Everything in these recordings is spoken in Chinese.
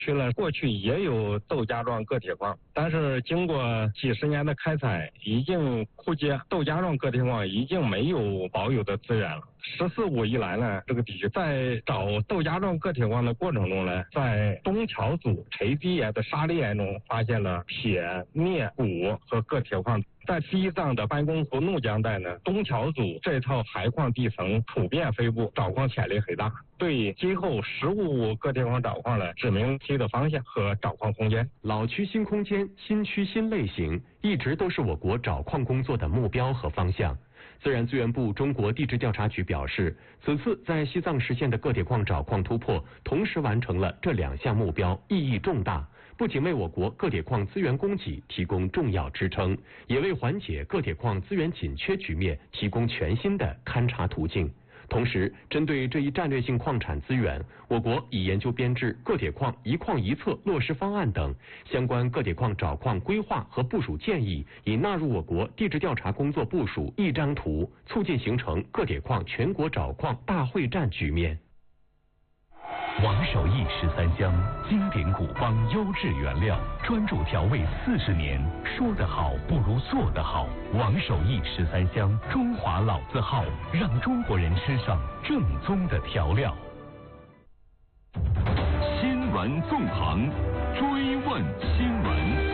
区呢，过去也有豆荚状铬铁矿，但是经过几十年的开采，已经枯竭，豆荚状铬铁矿已经没有保有的资源了。14·5以来呢，这个地区在找豆荚状铬铁矿的过程中呢，在东桥组垂地岩的沙砾岩中发现了铁、镍、钴和铬铁矿。在西藏的班公湖怒江带呢，东桥组这套海矿地层普遍分布，找矿潜力很大，对今后15铬铁矿找矿呢指明新的方向和找矿空间。 老区新空间、新区新类型，一直都是我国找矿工作的目标和方向。自然资源部中国地质调查局表示，此次在西藏实现的铬铁矿找矿突破，同时完成了这2项目标，意义重大。不仅为我国铬铁矿资源供给提供重要支撑，也为缓解铬铁矿资源紧缺局面提供全新的勘查途径。同时，针对这一战略性矿产资源，我国已研究编制铬铁矿一矿一策落实方案等相关铬铁矿找矿规划和部署建议，已纳入我国地质调查工作部署一张图，促进形成铬铁矿全国找矿大会战局面。 王守义13香，经典古方，优质原料，专注调味40年。说得好不如做得好。王守义13香，中华老字号，让中国人吃上正宗的调料。新闻纵横，追问新闻。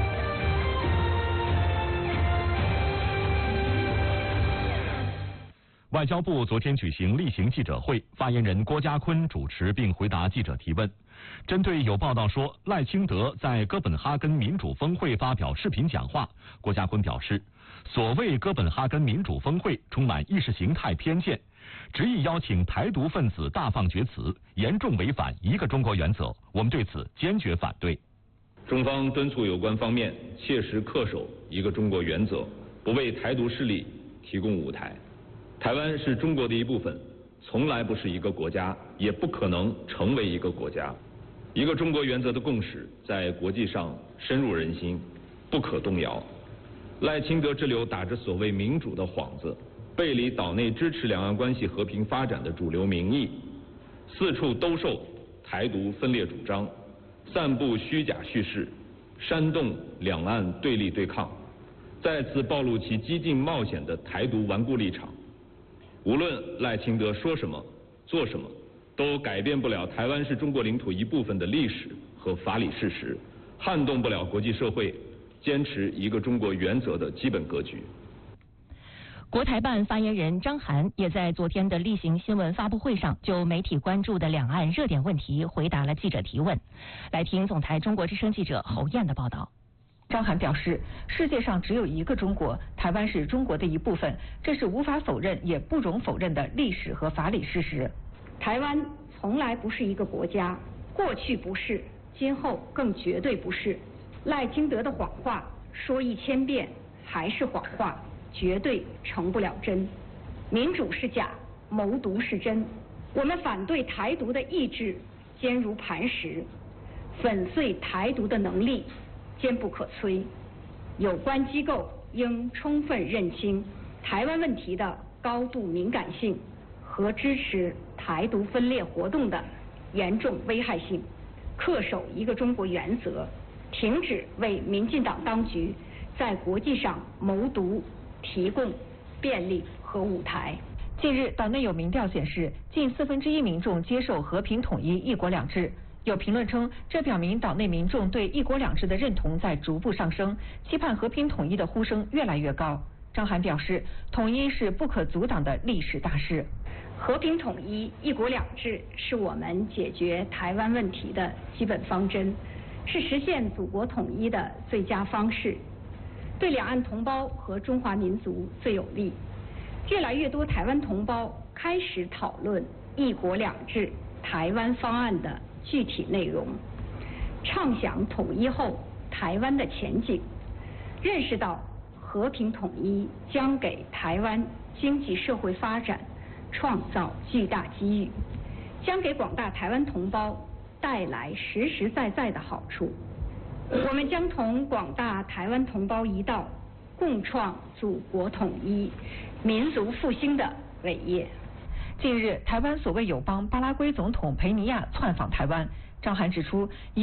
外交部昨天举行例行记者会，发言人郭家坤主持并回答记者提问。针对有报道说赖清德在哥本哈根民主峰会发表视频讲话，郭家坤表示，所谓哥本哈根民主峰会充满意识形态偏见，执意邀请台独分子大放厥词，严重违反一个中国原则，我们对此坚决反对。 中方敦促有关方面切实恪守一个中国原则，不为台独势力提供舞台。台湾是中国的一部分，从来不是一个国家，也不可能成为一个国家。一个中国原则的共识在国际上深入人心，不可动摇。赖清德之流打着所谓民主的幌子，背离岛内支持两岸关系和平发展的主流民意，四处兜售台独分裂主张，散布虚假叙事，煽动两岸对立对抗，再次暴露其激进冒险的台独顽固立场。无论赖清德说什么做什么，都改变不了台湾是中国领土一部分的历史和法理事实，撼动不了国际社会坚持一个中国原则的基本格局。 国台办发言人张涵也在昨天的例行新闻发布会上，就媒体关注的两岸热点问题回答了记者提问。来听总台中国之声记者侯燕的报道。 张涵表示，世界上只有一个中国，台湾是中国的一部分，这是无法否认也不容否认的历史和法理事实。 台湾从来不是一个国家，过去不是，今后更绝对不是。赖清德的谎话说1000遍还是谎话，绝对成不了真。民主是假，谋独是真。我们反对台独的意志坚如磐石，粉碎台独的能力坚不可摧。有关机构应充分认清台湾问题的高度敏感性和支持台独分裂活动的严重危害性，恪守一个中国原则，停止为民进党当局在国际上谋独提供便利和舞台。 近日，岛内有民调显示，近1/4民众接受和平统一、一国两制。有评论称，这表明岛内民众对一国两制的认同在逐步上升，期盼和平统一的呼声越来越高。张涵表示，统一是不可阻挡的历史大势。 和平统一、一国两制是我们解决台湾问题的基本方针，是实现祖国统一的最佳方式，对两岸同胞和中华民族最有利。越来越多台湾同胞开始讨论一国两制台湾方案的具体内容，畅想统一后台湾的前景，认识到和平统一将给台湾经济社会发展创造巨大机遇，将给广大台湾同胞带来实实在在的好处。我们将同广大台湾同胞一道，共创祖国统一、民族复兴的伟业。 近日，台湾所谓友邦巴拉圭总统佩尼亚窜访台湾。张涵指出，